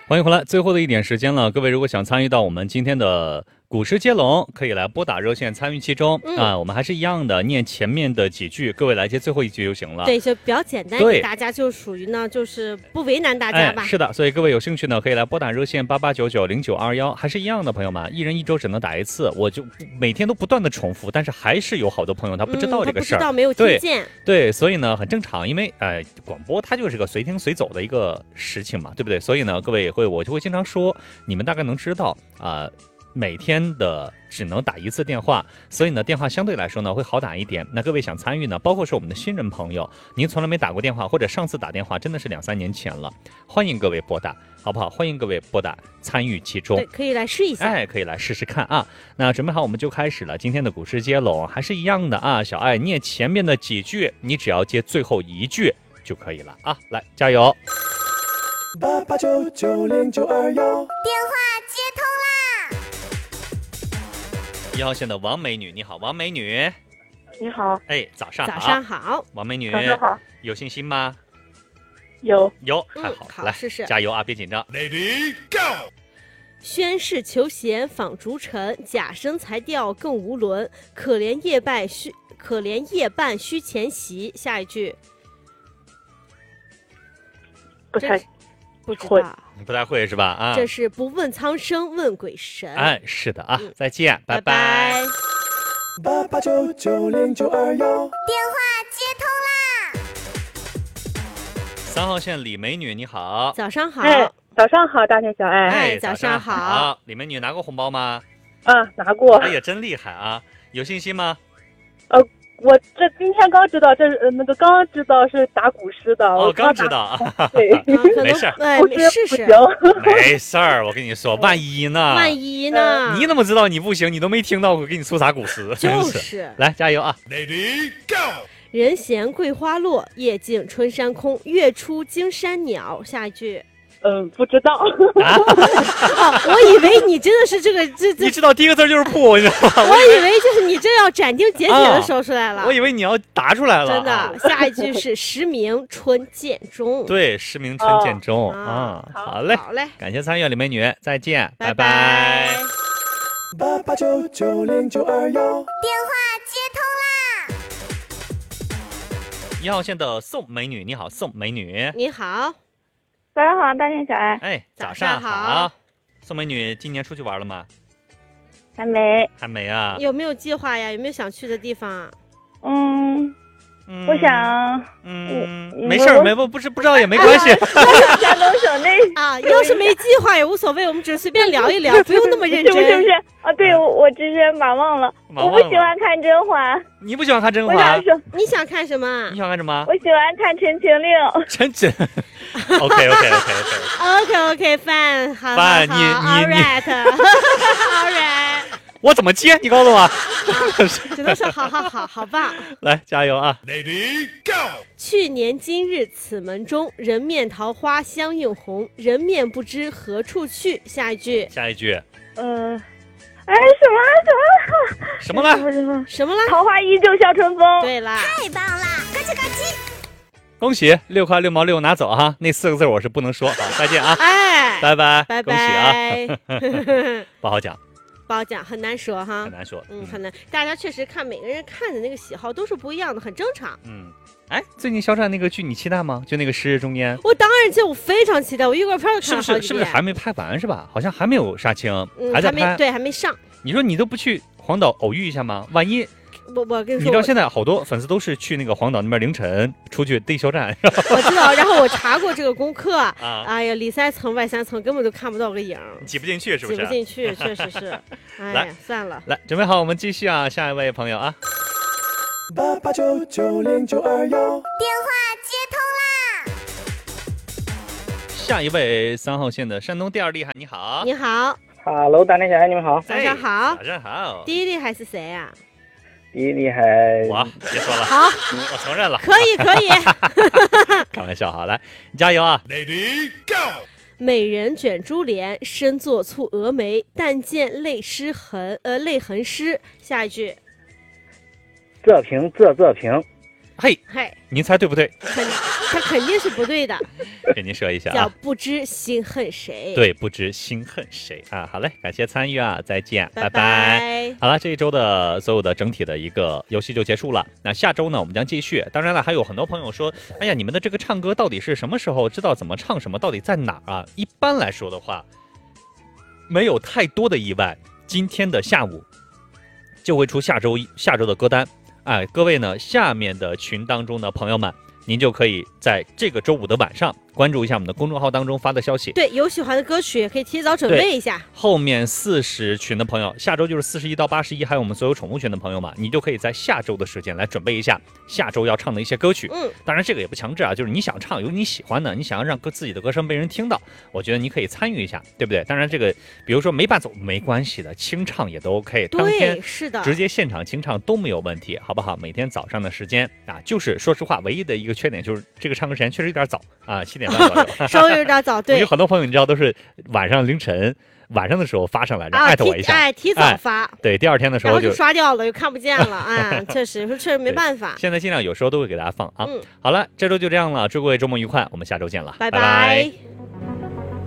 欢迎回来，最后的一点时间了，各位如果想参与到我们今天的股市接龙，可以来拨打热线参与其中、我们还是一样的念前面的几句，各位来接最后一句就行了。 对，就比较简单， 对， 大家就属于呢，就是不为难大家吧。 是的，所以各位有兴趣呢，可以来拨打热线88990921，还是一样的，朋友们，一人一周只能打一次，我就每天都不断的重复，但是还是有好多朋友他不知道这个事儿， 他不知道，没有听见。 对，所以呢很正常，因为广播它就是个随听随走的一个事情嘛，对不对？所以呢，各位也会，我就会经常说，你们大概能知道每天的只能打一次电话，所以呢电话相对来说呢会好打一点。那各位想参与呢，包括是我们的新人朋友，您从来没打过电话，或者上次打电话真的是2-3年前了，欢迎各位拨打，好不好？欢迎各位拨打参与其中。 对，可以来试一下。 可以来试试看啊。那准备好我们就开始了今天的股市接龙，还是一样的啊。小爱念前面的几句，你只要接最后一句就可以了啊。来，加油！88990921，电话接通啦！1号线的王美女，你好，王美女。 你好。 早上好。 早上好， 王美女。 早上好。 有信心吗？ 有， 太好了， 好， 来试试， 加油啊，别紧张。 Lady Go。 宣誓求贤访逐臣，假生才调更无伦。可怜夜半虚前席。下一句。 不太不知道， 不太会是吧？啊， 这是不问苍生问鬼神。 是的啊，再见，拜拜。 88990921，电话接通啦 ！3号线李美女，你好， 早上好。 早上好，大天小爱。 早上好。 李美女拿过红包吗？ 拿过。 哎呀，真厉害啊！有信心吗？ 我今天刚知道，刚知道是打股市的。我刚知道。 对， 没事儿， 试试。 没事儿，我跟你说，万一呢？你怎么知道你不行？你都没听到我给你出啥股市？ 就是。 来，加油啊 ！Lady Go。 人闲桂花落，夜静春山空。月出惊山鸟。下一句。 不知道。 我以为你真的是这。 你知道第一个字就是不，你知道吗？ 我以为就是你这要斩钉截铁的说出来了。 我以为你要答出来了。 真的，下一句是时鸣春渐中。 对，时鸣春渐中好嘞，感谢参与，李美女，再见，拜拜。 88990921， 电话接通啦 ！1号线的宋美女，你好，宋美女， 你好。 早上好，大天小爱。 早上好。宋美女，今年出去玩了吗？ 还没啊。 有没有计划呀？有没有想去的地方？ 我想， 没事儿，不知道也没关系。 山东省内要是没计划也无所谓，我们只是随便聊一聊，不用那么认真。 是不是？对，我之前忘了，我不喜欢看甄嬛。 你不喜欢看甄嬛？ 你想看什么？ 你想看什么？ 我喜欢看《陈情令》。 OK fine， 好， 你 all right。 我怎么接？你告诉我。 只能说好棒。 来，加油啊 ！Lady Go。 去年今日此门中，人面桃花相映红。人面不知何处去。下一句。 什么了？ 桃花依旧笑春风。 对啦， 太棒了，咯吱咯吱。 恭喜6块6毛6拿走哈，那4个字我是不能说。好，再见啊！拜拜，恭喜啊！不好讲。 不好讲，很难说哈， 很难说， 很难。大家确实看每个人看的那个喜好都是不一样的，很正常。 最近肖战那个剧你期待吗？就那个《失日中间》。 我当然期待，我非常期待，我预告片都看了好几遍。 是不是还没拍完是吧？好像还没有杀青，还在拍。对，还没上。 你说你都不去黄岛偶遇一下吗？万一我跟你说， 你知道现在好多粉丝都是去那个黄岛那边凌晨出去逮肖战。 我知道，然后我查过这个功课哎呀，里3层外3层根本都看不到个影， 挤不进去是不是？ 挤不进去，确实是。哎呀，算了。 来，准备好，我们继续啊，下一位朋友啊。 88990921，电话接通啦！ 下一位3号线的山东第2厉害，你好。 你好。 Hello， 大天小爱，你们好。 早上好。 早上好。 第1厉害是谁呀？ 第1厉害我，别说了。 好， 我承认了。 可以。 开玩笑，好，来，你加油啊 ！Lady Go。 美人卷珠帘，身作蹙蛾眉，但见泪痕湿。下一句。 仄平。 嘿， 嘿， 您猜对不对？ 他肯定是不对的， 给您说一下叫啊。 不知心恨谁。， 对，不知心恨谁啊！好嘞，感谢参与啊，再见， 拜拜。好了，这一周的所有的整体的一个游戏就结束了。那下周呢，我们将继续。当然了，还有很多朋友说，哎呀，你们的这个唱歌到底是什么时候知道怎么唱什么，到底在哪儿啊？一般来说的话，没有太多的意外，今天的下午就会出下周的歌单。哎，各位呢，下面的群当中的朋友们，您就可以在这个周五的晚上关注一下我们的公众号当中发的消息。 对，有喜欢的歌曲也可以提早准备一下。 后面40群的朋友，下周就是41到81，还有我们所有宠物群的朋友们，你就可以在下周的时间来准备一下下周要唱的一些歌曲。当然这个也不强制啊，就是你想唱，有你喜欢的，你想要让自己的歌声被人听到，我觉得你可以参与一下，对不对？当然这个，比如说没伴奏没关系的，清唱也都 OK， 当天对，是的， 直接现场清唱都没有问题，好不好？每天早上的时间啊，就是说实话，唯一的一个缺点就是这个唱歌时间确实有点早啊，7点半左右， 稍微有点早。对有，很多朋友你知道都是晚上凌晨晚上的时候发上来，然后艾特我一下， 提早发， 对，第二天的时然后就候就刷掉了，又看不见了，哎，确实没办法。 现在尽量有时候都会给大家放啊。好了，这周就这样了，祝各位周末愉快，我们下周见了， 拜拜拜拜